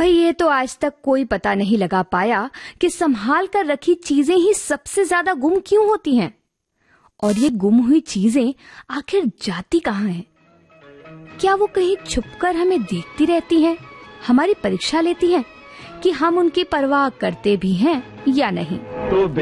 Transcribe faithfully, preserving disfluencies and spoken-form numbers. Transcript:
भाई ये तो आज तक कोई पता नहीं लगा पाया कि संभाल कर रखी चीजें ही सबसे ज्यादा गुम क्यों होती हैं, और ये गुम हुई चीजें आखिर जाती कहाँ हैं? क्या वो कहीं छुपकर हमें देखती रहती हैं, हमारी परीक्षा लेती हैं कि हम उनकी परवाह करते भी हैं या नहीं? तो